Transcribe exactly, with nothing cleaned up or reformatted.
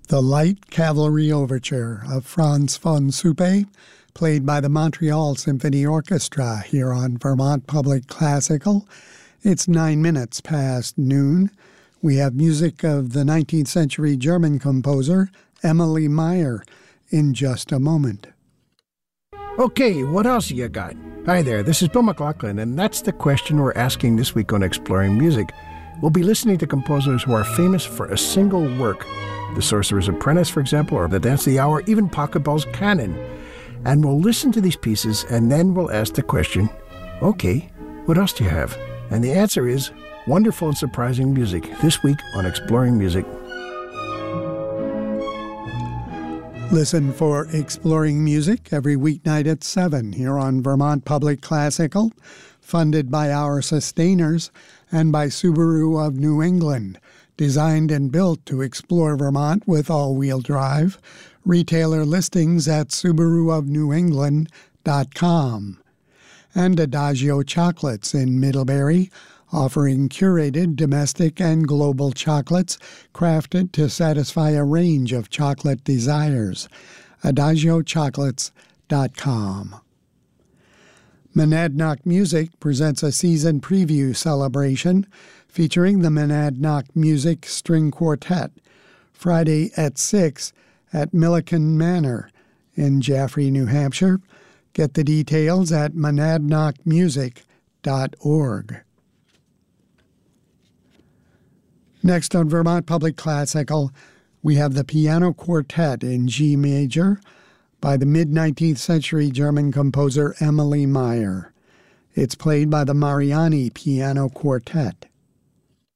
The Light Cavalry Overture of Franz von Suppe, played by the Montreal Symphony Orchestra here on Vermont Public Classical. It's nine minutes past noon. We have music of the nineteenth century German composer Emily Meyer in just a moment. Okay, what else you got? Hi there, this is Bill McLaughlin, and that's the question we're asking this week on Exploring Music. We'll be listening to composers who are famous for a single work. The Sorcerer's Apprentice, for example, or The Dance of the Hour, even Pachelbel's Canon. And we'll listen to these pieces, and then we'll ask the question, okay, what else do you have? And the answer is wonderful and surprising music, this week on Exploring Music. Listen for Exploring Music every weeknight at seven here on Vermont Public Classical, funded by our sustainers and by Subaru of New England. Designed and built to explore Vermont with all-wheel drive. Retailer listings at subaru of new england dot com. And Adagio Chocolates in Middlebury, offering curated domestic and global chocolates crafted to satisfy a range of chocolate desires. adagio chocolates dot com. Monadnock Music presents a season preview celebration featuring the Monadnock Music String Quartet, Friday at six at Milliken Manor in Jaffrey, New Hampshire. Get the details at monadnock music dot org. Next on Vermont Public Classical, we have the Piano Quartet in G major by the mid-nineteenth century German composer Emily Meyer. It's played by the Mariani Piano Quartet.